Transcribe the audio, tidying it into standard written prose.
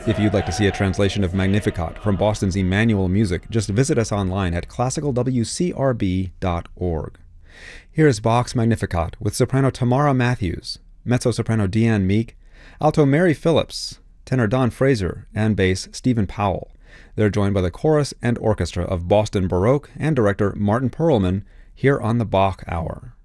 If you'd like to see a translation of Magnificat from Boston's Emmanuel Music, just visit us online at classicalwcrb.org. Here's Bach's Magnificat with soprano Tamara Matthews, mezzo-soprano Deanne Meek, alto Mary Phillips, tenor Don Fraser, and bass Stephen Powell. They're joined by the chorus and orchestra of Boston Baroque and director Martin Perlman here on the Bach Hour.